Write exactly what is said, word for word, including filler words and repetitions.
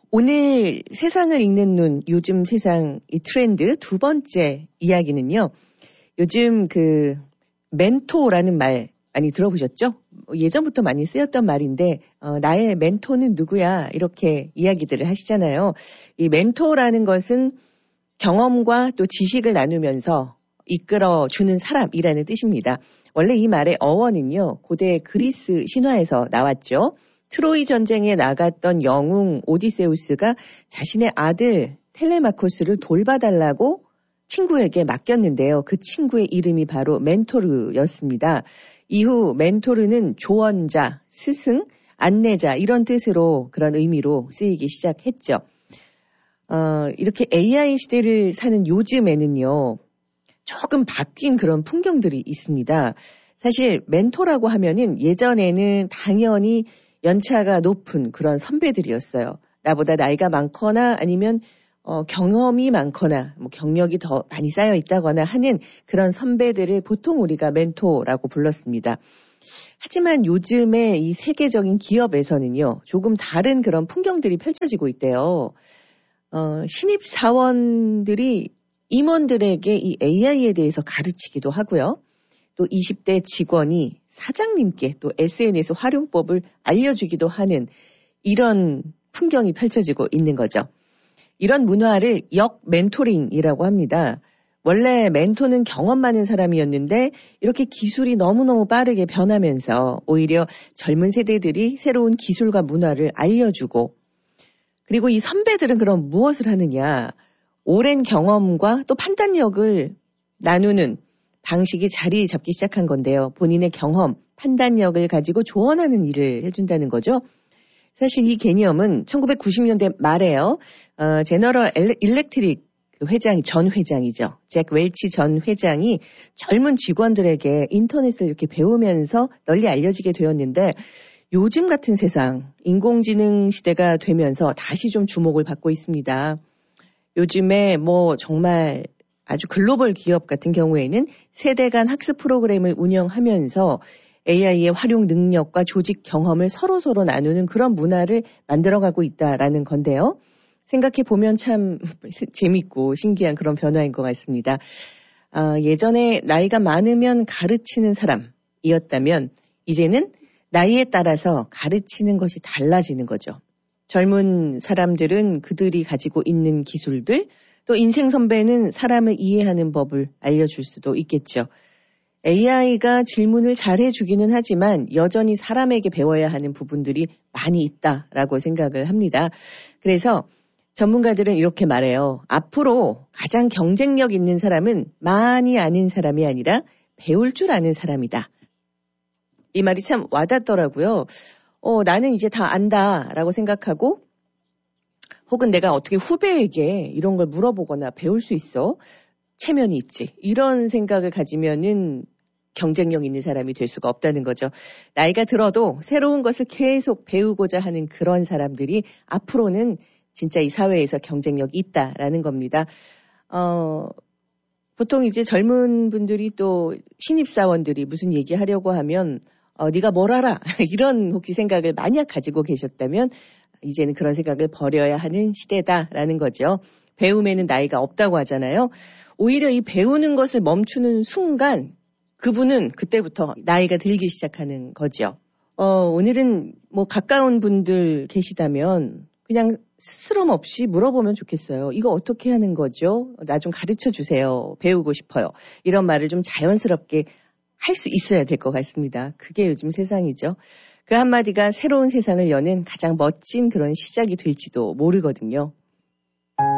오늘 세상을 읽는 눈, 요즘 세상 이 트렌드 두 번째 이야기는요. 요즘 그 멘토라는 말 많이 들어보셨죠? 예전부터 많이 쓰였던 말인데 어, 나의 멘토는 누구야? 이렇게 이야기들을 하시잖아요. 이 멘토라는 것은 경험과 또 지식을 나누면서 이끌어주는 사람이라는 뜻입니다. 원래 이 말의 어원은요. 고대 그리스 신화에서 나왔죠. 트로이 전쟁에 나갔던 영웅 오디세우스가 자신의 아들 텔레마코스를 돌봐달라고 친구에게 맡겼는데요. 그 친구의 이름이 바로 멘토르였습니다. 이후 멘토르는 조언자, 스승, 안내자 이런 뜻으로 그런 의미로 쓰이기 시작했죠. 어, 이렇게 에이아이 시대를 사는 요즘에는요. 조금 바뀐 그런 풍경들이 있습니다. 사실 멘토라고 하면은 예전에는 당연히 연차가 높은 그런 선배들이었어요. 나보다 나이가 많거나 아니면 어, 경험이 많거나 뭐 경력이 더 많이 쌓여 있다거나 하는 그런 선배들을 보통 우리가 멘토라고 불렀습니다. 하지만 요즘에 이 세계적인 기업에서는요. 조금 다른 그런 풍경들이 펼쳐지고 있대요. 어, 신입사원들이 임원들에게 이 에이아이에 대해서 가르치기도 하고요. 또 이십 대 직원이 사장님께 또 에스엔에스 활용법을 알려주기도 하는 이런 풍경이 펼쳐지고 있는 거죠. 이런 문화를 역 멘토링이라고 합니다. 원래 멘토는 경험 많은 사람이었는데 이렇게 기술이 너무너무 빠르게 변하면서 오히려 젊은 세대들이 새로운 기술과 문화를 알려주고 그리고 이 선배들은 그럼 무엇을 하느냐. 오랜 경험과 또 판단력을 나누는 방식이 자리 잡기 시작한 건데요. 본인의 경험, 판단력을 가지고 조언하는 일을 해준다는 거죠. 사실 이 개념은 천구백구십 년대 말에요. 어, 제너럴 일렉트릭 회장, 전 회장이죠. 잭 웰치 전 회장이 젊은 직원들에게 인터넷을 이렇게 배우면서 널리 알려지게 되었는데 요즘 같은 세상, 인공지능 시대가 되면서 다시 좀 주목을 받고 있습니다. 요즘에 뭐 정말 아주 글로벌 기업 같은 경우에는 세대 간 학습 프로그램을 운영하면서 에이아이의 활용 능력과 조직 경험을 서로서로 나누는 그런 문화를 만들어가고 있다라는 건데요. 생각해보면 참 재밌고 신기한 그런 변화인 것 같습니다. 아, 예전에 나이가 많으면 가르치는 사람이었다면 이제는 나이에 따라서 가르치는 것이 달라지는 거죠. 젊은 사람들은 그들이 가지고 있는 기술들, 또 인생 선배는 사람을 이해하는 법을 알려줄 수도 있겠죠. 에이아이가 질문을 잘 해주기는 하지만 여전히 사람에게 배워야 하는 부분들이 많이 있다라고 생각을 합니다. 그래서 전문가들은 이렇게 말해요. 앞으로 가장 경쟁력 있는 사람은 많이 아는 사람이 아니라 배울 줄 아는 사람이다. 이 말이 참 와닿더라고요. 어, 나는 이제 다 안다라고 생각하고 혹은 내가 어떻게 후배에게 이런 걸 물어보거나 배울 수 있어? 체면이 있지. 이런 생각을 가지면은 경쟁력 있는 사람이 될 수가 없다는 거죠. 나이가 들어도 새로운 것을 계속 배우고자 하는 그런 사람들이 앞으로는 진짜 이 사회에서 경쟁력이 있다라는 겁니다. 어, 보통 이제 젊은 분들이 또 신입사원들이 무슨 얘기하려고 하면 어, 네가 뭘 알아? 이런 혹시 생각을 만약 가지고 계셨다면 이제는 그런 생각을 버려야 하는 시대다라는 거죠. 배움에는 나이가 없다고 하잖아요. 오히려 이 배우는 것을 멈추는 순간 그분은 그때부터 나이가 들기 시작하는 거죠. 어, 오늘은 뭐 가까운 분들 계시다면 그냥 스스럼 없이 물어보면 좋겠어요. 이거 어떻게 하는 거죠? 나 좀 가르쳐 주세요. 배우고 싶어요. 이런 말을 좀 자연스럽게 할 수 있어야 될 것 같습니다. 그게 요즘 세상이죠. 그 한마디가 새로운 세상을 여는 가장 멋진 그런 시작이 될지도 모르거든요.